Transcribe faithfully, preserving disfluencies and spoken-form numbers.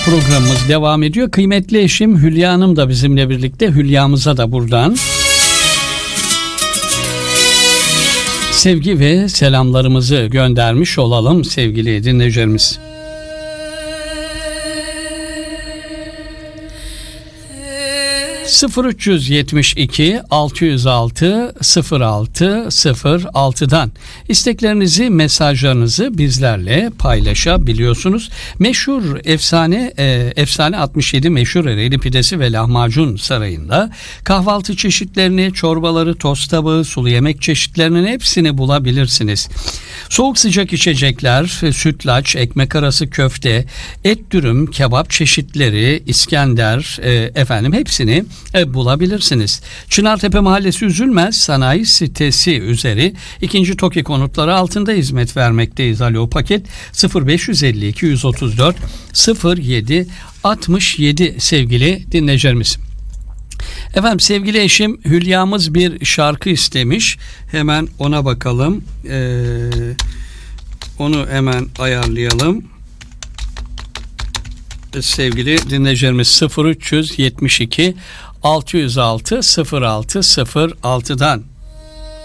Programımız devam ediyor. Kıymetli eşim Hülya Hanım da bizimle birlikte. Hülya'mıza da buradan sevgi ve selamlarımızı göndermiş olalım sevgili dinleyicilerimiz. sıfır üç yüz yetmiş iki altı yüz altı sıfır altı sıfır altı'dan isteklerinizi, mesajlarınızı bizlerle paylaşabiliyorsunuz. Meşhur efsane e, efsane altmış yedi meşhur Ereğli pidesi ve lahmacun sarayında kahvaltı çeşitlerini, çorbaları, tost tabağı, sulu yemek çeşitlerinin hepsini bulabilirsiniz. Soğuk sıcak içecekler, sütlaç, ekmek arası köfte, et dürüm, kebap çeşitleri, İskender, e, efendim hepsini e, bulabilirsiniz. Çınartepe Mahallesi Üzülmez Sanayi Sitesi üzeri ikinci TOKİ konutları altında hizmet vermekteyiz. Alo paket sıfır beş yüz elli iki yüz otuz dört sıfır yedi altmış yedi sevgili dinleyicilerimiz. Efendim sevgili eşim Hülya'mız bir şarkı istemiş. Hemen ona bakalım. Ee, onu hemen ayarlayalım. Sevgili dinleyicilerimiz sıfır üç yüz yetmiş iki altı yüz altı sıfır altı sıfır altı'dan